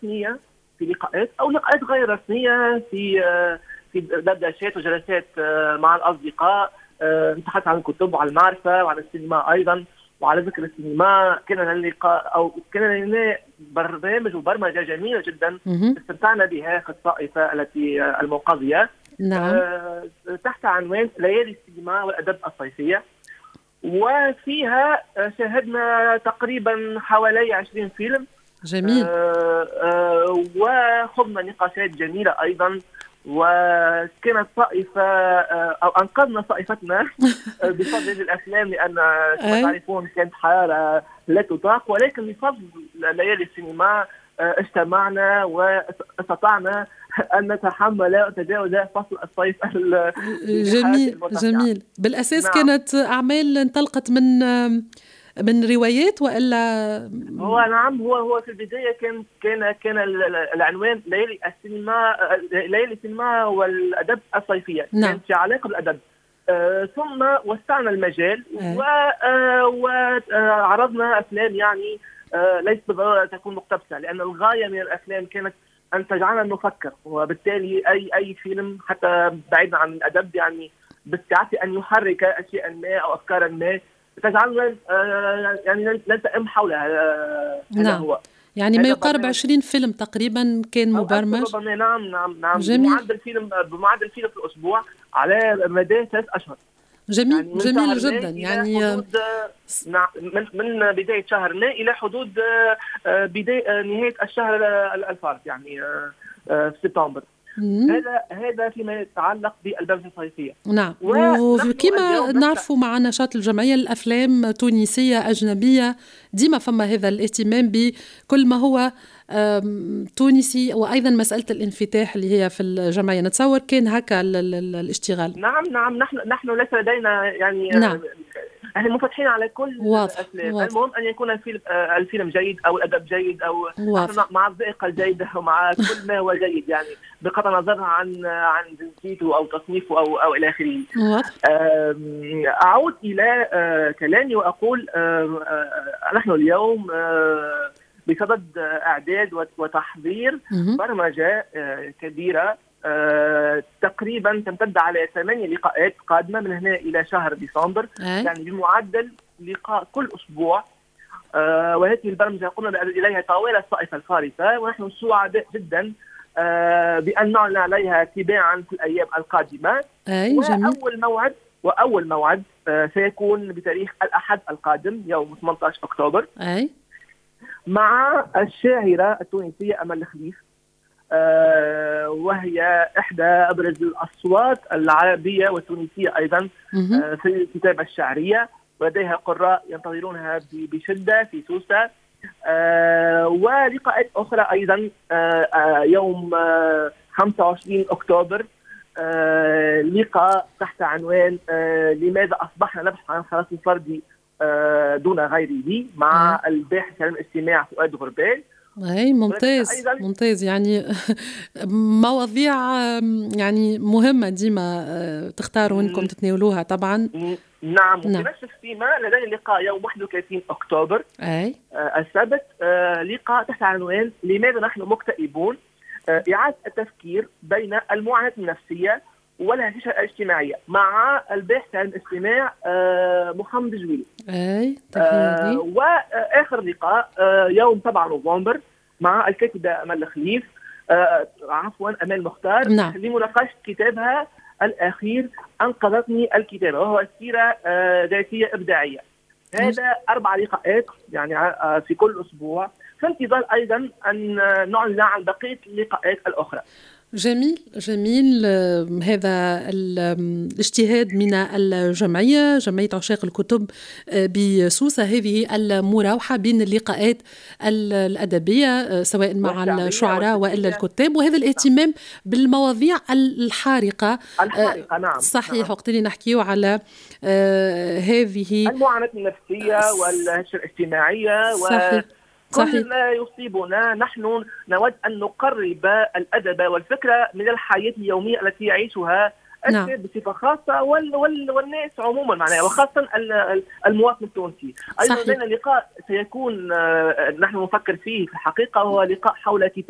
رسمية في لقاءات أو لقاءات غير رسمية في دردشات وجلسات مع الأصدقاء. نتحدث عن الكتب وعن المعرفة وعن السينما أيضا. وعلى ذكر السينما، كان لنا اللقاء أو كان لنا برنامج وبرمجة جميلة جدا استمتعنا بها في الطائفة التي المنقضية. نعم. تحت عنوان ليالي السينما والأدب الصيفية، وفيها شاهدنا تقريبا حوالي 20 فيلم. جميل. وخضنا نقاشات جميلة أيضا، وكانت طائفة أو أنقذنا طائفتنا بفضل الأفلام، لأن كما تعرفون كانت حرارة لا تطاق، ولكن بفضل ليالي السينما اجتمعنا واستطعنا أن نتحمل وتجاوز فصل الصيف. جميل. بالأساس نعم. كانت أعمال انطلقت من روايات وإلا؟ هو في البداية كان العنوان ليالي السينما والأدب الصيفية. نعم. كانت في علاقة بالأدب. ثم وسعنا المجال وعرضنا أفلام يعني ليست بالضرورة تكون مقتبسة، لأن الغاية من الأفلام كانت أن تجعلنا نفكر، وبالتالي أي فيلم حتى بعيدا عن الأدب يعني باستعداد أن يحرك أشياء ما أو أفكارا ما تجعلنا يعني نلتئم حولها. نعم. هو يعني ما يقارب 20 فيلم تقريبا كان مبرمج. نعم. بمعدل فيلم في الأسبوع على مدى 3 أشهر. جميل. يعني جميل جدا. يعني من بداية شهر ماي إلى حدود نهاية الشهر الفارس، يعني في سبتمبر. هذا فيما يتعلق بالبرمجة الصيفية. نعم. وكما نعرفوا مع نشاط الجمعية الأفلام تونسية أجنبية ديما فما هذا الاهتمام بكل ما هو تونسي، وأيضا مسألة الانفتاح اللي هي في الجمعية نتصور كان هكا الاشتغال. نعم. نحن ليس لدينا يعني نعم. احنا منفتحين على كل الافلام. المهم ان يكون الفيلم جيد او الادب جيد او مع الذائقه الجيده ومع كل ما هو جيد، يعني بقطع نظر عن جنسيته او تصنيفه او الى اخره. اعود الى كلامي واقول نحن اليوم بصدد اعداد وتحضير برمجه كبيره تقريبا تمتد على 8 لقاءات قادمة من هنا إلى شهر ديسمبر. يعني بمعدل لقاء كل أسبوع. وهذه البرمجة قمنا إليها طوال الطائفة الفارسة، ونحن سعداء جدا بأن نعلن عليها تباعا في الأيام القادمة. وأول موعد سيكون بتاريخ الأحد القادم يوم 18 أكتوبر مع الشاعرة التونسية أمل الخليف، وهي إحدى أبرز الأصوات العربية والتونسية أيضا في الكتابة الشعرية، ولديها قراء ينتظرونها بشدة في سوسة. ولقاءات أخرى أيضا يوم 25 أكتوبر لقاء تحت عنوان لماذا أصبحنا نبحث عن خلاص الفردي دون غيره مع الباحث عن الاجتماع فؤاد غربال. ممتاز. يعني مواضيع يعني مهمة ديما تختاروا انكم تتناولوها طبعا. نعم. في نفس السيما لدينا لقاء يوم 31 أكتوبر السبت، لقاء تحت عنوان لماذا نحن مكتئبون، إعادة التفكير بين المعاناة النفسية والهشاشة الاجتماعية مع الباحث عن الاستماع محمد جويلي. وآخر لقاء يوم 7 نوفمبر مع الكاتبة أمل الخليف أمال مختار. نعم. لمناقشة كتابها الأخير أنقذتني الكتابة، وهو سيرة ذاتية إبداعية. هذا 4 لقاءات يعني في كل أسبوع، في انتظار أيضا أن نعلن عن بقية اللقاءات الأخرى. جميل. هذا الاجتهاد من جمعية عشاق الكتب بسوسة، هذه المراوحة بين اللقاءات الأدبية سواء مع الشعراء وإلا الكتاب، وهذا الاهتمام بالمواضيع الحارقة. نعم. صحيح. وقت اللي نحكيه على هذه المعاناة النفسية والهشاشة الاجتماعية. صحيح. كل ما يصيبنا نحن نود أن نقرب الأدب والفكرة من الحياة اليومية التي يعيشها الشاب بصفة خاصة والناس عموما معناها، وخاصة المواطن التونسي. أيضا لدينا لقاء سيكون نحن نفكر فيه في الحقيقة، هو لقاء حول كتاب